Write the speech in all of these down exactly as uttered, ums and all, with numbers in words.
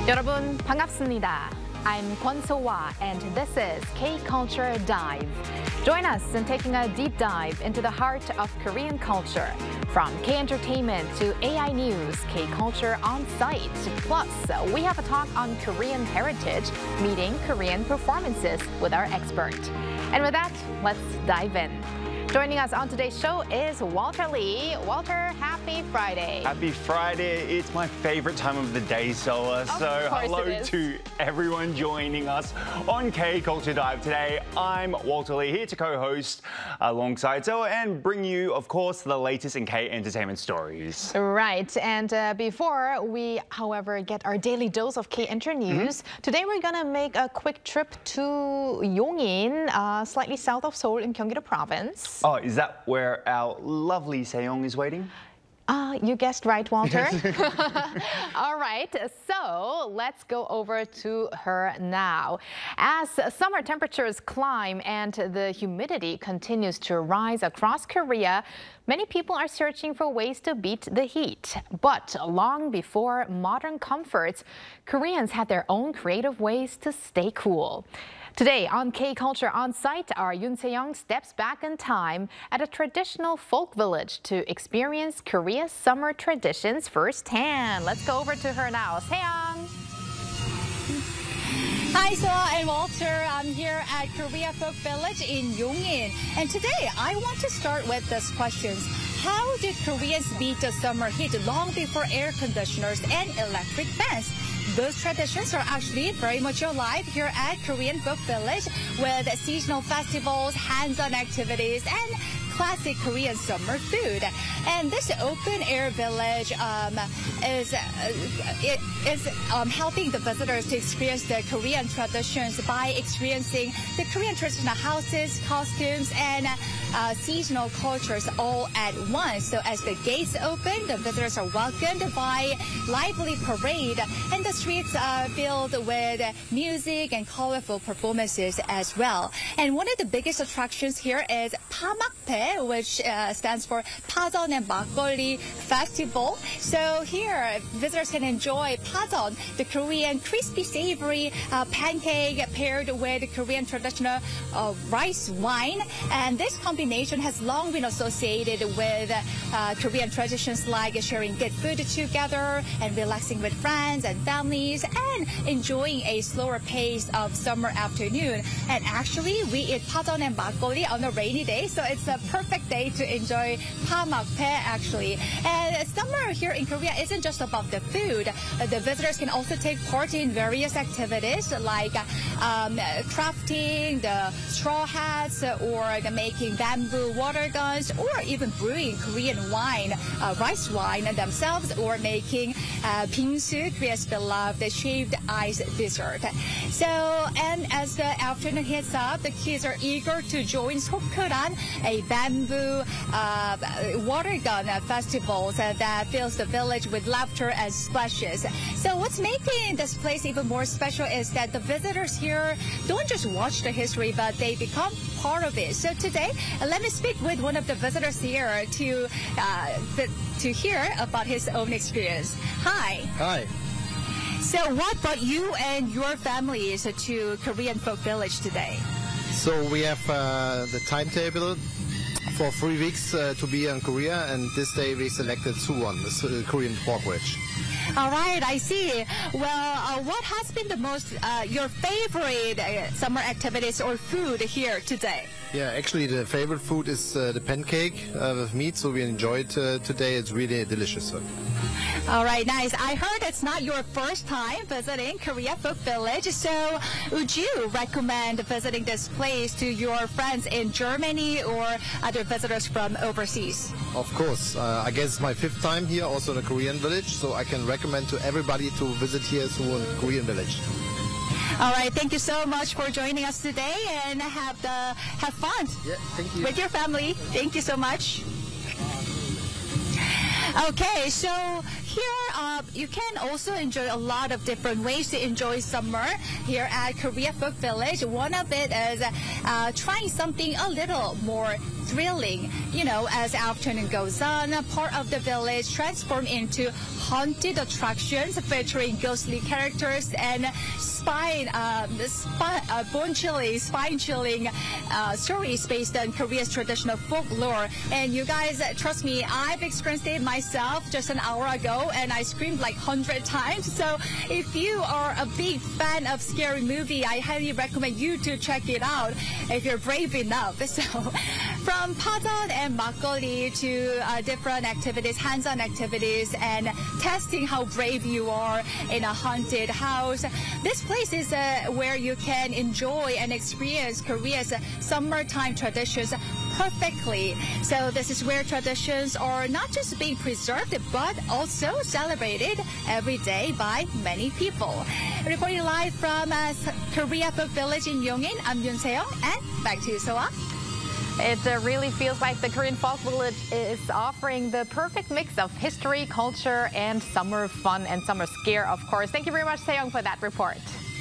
여러분 반갑습니다. I'm Kwon So-hwa and this is K-Culture Dive. Join us in taking a deep dive into the heart of Korean culture. From K-Entertainment to A I News, K-Culture on site. Plus, we have a talk on Korean heritage, meeting Korean performances with our expert. And with that, let's dive in. Joining us on today's show is Walter Lee. Walter, happy Friday. Happy Friday. It's my favorite time of the day, Soa. So hello to everyone joining us on K-Culture Dive today. I'm Walter Lee, here to co-host alongside Soa and bring you, of course, the latest in K-entertainment stories. Right. And uh, before we, however, get our daily dose of K-Enter news, mm-hmm. today we're going to make a quick trip to Yongin, uh, slightly south of Seoul in Gyeonggi-do Province. Oh, is that where our lovely Sejong is waiting? Uh, you guessed right, Walter. All right, so let's go over to her now. As summer temperatures climb and the humidity continues to rise across Korea, many people are searching for ways to beat the heat. But long before modern comforts, Koreans had their own creative ways to stay cool. Today on K-Culture On Site, our Yoon Se-young steps back in time at a traditional folk village to experience Korea's summer traditions firsthand. Let's go over to her now. Se-young. Hi, Soa and Walter. I'm here at Korea Folk Village in Yongin. And today, I want to start with this question. How did Koreans beat the summer heat long before air conditioners and electric fans? Those traditions are actually very much alive here at Korean Folk Village with seasonal festivals, hands-on activities, and classic Korean summer food. And this open-air village um, is, uh, it is um, helping the visitors to experience the Korean traditions by experiencing the Korean traditional houses, costumes, and uh, seasonal cultures all at once. So as the gates open, the visitors are welcomed by lively parade, and the streets are filled with music and colorful performances as well. And one of the biggest attractions here is Pamakpe, which uh, stands for Pajeon and Makgeolli Festival. So here, visitors can enjoy Pajeon, the Korean crispy, savory uh, pancake paired with Korean traditional uh, rice wine. And this combination has long been associated with uh, Korean traditions like sharing good food together and relaxing with friends and families and enjoying a slower pace of summer afternoon. And actually, we eat Pajeon and Makgeolli on a rainy day, so it's a perfect day to enjoy Pamakpe actually. And summer here in Korea isn't just about the food. The visitors can also take part in various activities like um, crafting the straw hats or the making bamboo water guns or even brewing Korean wine, uh, rice wine themselves, or making uh, bingsu, Korea's beloved shaved ice dessert. So, and as the afternoon hits up, the kids are eager to join Sokkuran, a bamboo uh, water gun festival that fills the village with laughter and splashes. So what's making this place even more special is that the visitors here don't just watch the history, but they become part of it. So today, let me speak with one of the visitors here to uh, to hear about his own experience. Hi. Hi. So what brought you and your families to Korean Folk Village today? So we have uh, the timetable for three weeks uh, to be in Korea, and this day we selected Suwon, the Korean pork wedge. All right, I see. Well, uh, what has been the most, uh, your favorite uh, summer activities or food here today? Yeah, actually the favorite food is uh, the pancake uh, with meat, so we enjoyed uh, today. It's really delicious. All right, nice. I heard it's not your first time visiting Korea Folk Village, so would you recommend visiting this place to your friends in Germany or other visitors from overseas? Of course. Uh, I guess it's my fifth time here, also in a Korean village, so I can recommend to everybody to visit here Suwon Korean village. All right, thank you so much for joining us today, and have the have fun yeah, thank you. with your family. Thank you so much. Okay, so here uh, you can also enjoy a lot of different ways to enjoy summer here at Korea Folk Village. One of it is uh, trying something a little more thrilling. You know, as afternoon goes on, part of the village transforms into haunted attractions featuring ghostly characters and spine, uh, spine, uh, bone-chilling, spine-chilling uh, stories based on Korea's traditional folklore. And you guys, trust me, I've experienced it myself just an hour ago, and I screamed like a hundred times. So if you are a big fan of scary movie, I highly recommend you to check it out if you're brave enough. So from pajeon and makgeolli to uh, different activities, hands-on activities, and testing how brave you are in a haunted house, this place is uh, where you can enjoy and experience Korea's uh, summertime traditions perfectly. So this is where traditions are not just being preserved, but also celebrated every day by many people. Reporting live from uh, Korea Folk Village in Yongin, I'm Yoon Se-young, and back to you, Soa. It uh, really feels like the Korean Folk Village is offering the perfect mix of history, culture, and summer fun and summer scare, of course. Thank you very much, Se-young, for that report.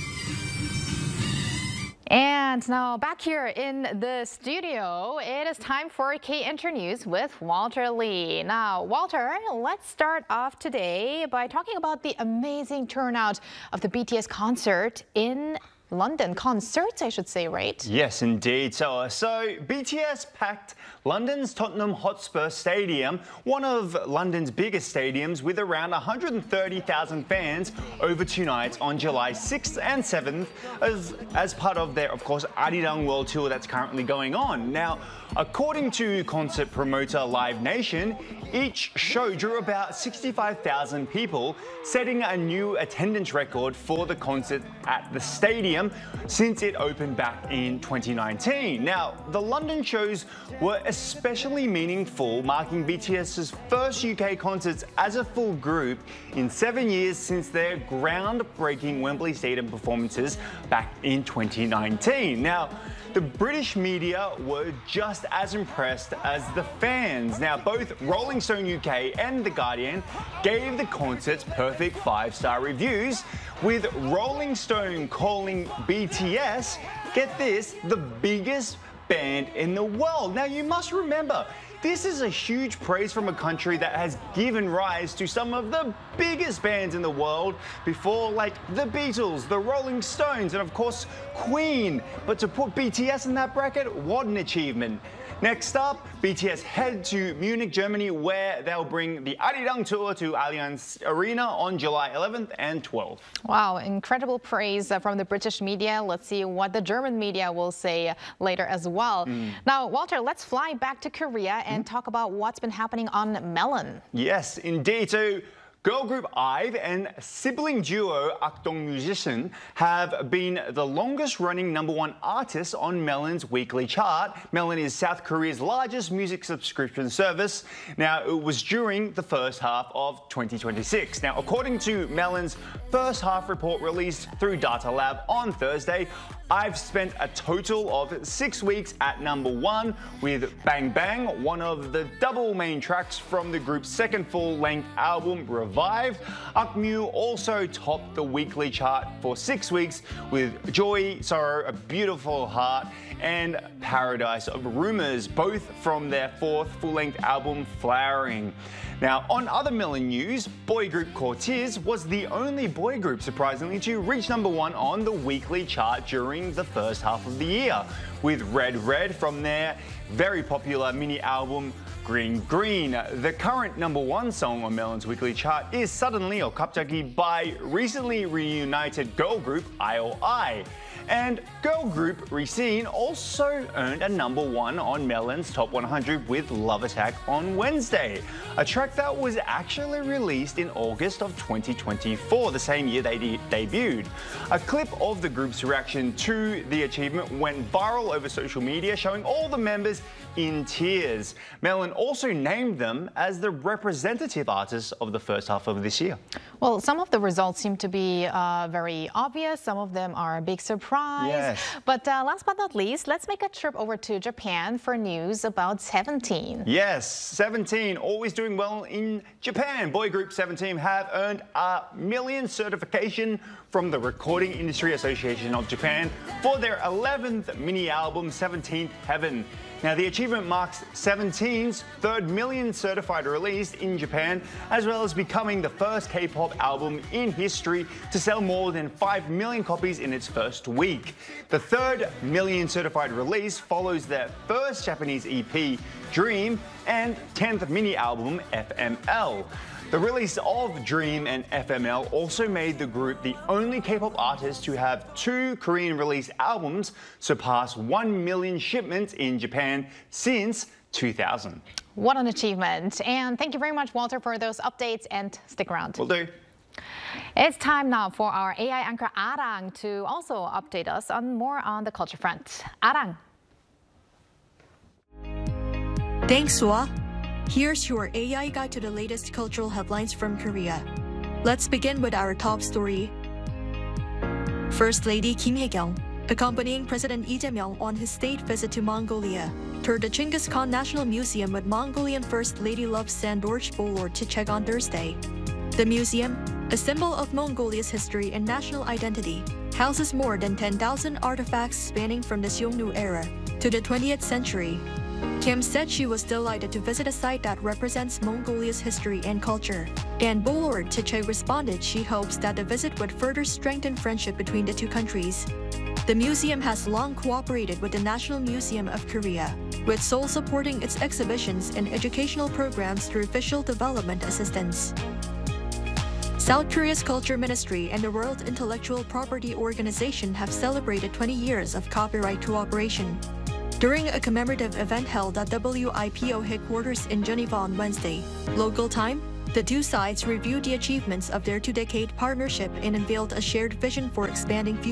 And now back here in the studio, it is time for K-Inter News with Walter Lee. Now, Walter, let's start off today by talking about the amazing turnout of the B T S concert in London. Concerts, I should say, right? Yes, indeed. So, so B T S packed London's Tottenham Hotspur Stadium, one of London's biggest stadiums, with around one hundred thirty thousand fans over two nights on July sixth and seventh as, as part of their, of course, Arirang World Tour that's currently going on. Now, according to concert promoter Live Nation, each show drew about sixty-five thousand people, setting a new attendance record for the concert at the stadium since it opened back in twenty nineteen. Now, the London shows were especially meaningful, marking BTS's first U K concerts as a full group in seven years since their groundbreaking Wembley Stadium performances back in twenty nineteen. Now, the British media were just as impressed as the fans. Now, both Rolling Stone U K and The Guardian gave the concerts perfect five-star reviews, with Rolling Stone calling B T S, get this, the biggest band in the world. Now, you must remember, this is a huge praise from a country that has given rise to some of the biggest bands in the world before, like the Beatles, the Rolling Stones, and of course, Queen. But to put B T S in that bracket, what an achievement. Next up, B T S head to Munich, Germany, where they'll bring the Arirang Tour to Allianz Arena on July eleventh and twelfth. Wow, incredible praise from the British media. Let's see what the German media will say later as well. Mm. Now, Walter, let's fly back to Korea and mm. talk about what's been happening on Melon. Yes, indeed. So, girl group IVE and sibling duo Akdong Musician have been the longest running number one artists on Melon's weekly chart. Melon is South Korea's largest music subscription service. Now, it was during the first half of twenty twenty-six. Now, according to Melon's first half report released through Data Lab on Thursday, I've spent a total of six weeks at number one with Bang Bang, one of the double main tracks from the group's second full-length album, Revive. Akmu also topped the weekly chart for six weeks with Joy, Sorrow, A Beautiful Heart, and Paradise of Rumors, both from their fourth full-length album, Flowering. Now, on other Melon news, boy group Cortez was the only boy group, surprisingly, to reach number one on the weekly chart during the first half of the year, with Red Red from their very popular mini album, Green Green. The current number one song on Melon's weekly chart is Suddenly or Kapjagi by recently reunited girl group I O I. And girl group Racine also earned a number one on Melon's Top one hundred with Love Attack on Wednesday, a track that was actually released in August of twenty twenty-four, the same year they de debuted. A clip of the group's reaction to the achievement went viral over social media, showing all the members in tears. Melon also named them as the representative artists of the first half of this year. Well, some of the results seem to be uh, very obvious. Some of them are a big surprise. Yes. But uh, last but not least, let's make a trip over to Japan for news about Seventeen. Yes, Seventeen, always doing well in Japan. Boy group Seventeen have earned a million certification from the Recording Industry Association of Japan for their eleventh mini album, seventeenth Heaven. Now, the achievement marks Seventeen's third million certified release in Japan, as well as becoming the first K-pop album in history to sell more than five million copies in its first week. The third million certified release follows their first Japanese E P, Dream, and tenth mini album, F M L. The release of Dream and F M L also made the group the only K-pop artist to have two Korean-released albums surpass one million shipments in Japan since two thousand. What an achievement. And thank you very much, Walter, for those updates, and stick around. Will do. It's time now for our A I anchor Arang to also update us on more on the culture front. Arang. Thanks, Sua. Here's your A I guide to the latest cultural headlines from Korea. Let's begin with our top story. First Lady Kim Hae-kyung, accompanying President Lee Jae-myung on his state visit to Mongolia, toured the Genghis Khan National Museum with Mongolian First Lady Lobsang Dorje to check on Thursday. The museum, a symbol of Mongolia's history and national identity, houses more than ten thousand artifacts spanning from the Seongnu era to the twentieth century. Kim said she was delighted to visit a site that represents Mongolia's history and culture. And Bolor Tiche responded she hopes that the visit would further strengthen friendship between the two countries. The museum has long cooperated with the National Museum of Korea, with Seoul supporting its exhibitions and educational programs through official development assistance. South Korea's Culture Ministry and the World Intellectual Property Organization have celebrated twenty years of copyright cooperation. During a commemorative event held at W I P O headquarters in Geneva on Wednesday, local time, the two sides reviewed the achievements of their two-decade partnership and unveiled a shared vision for expanding future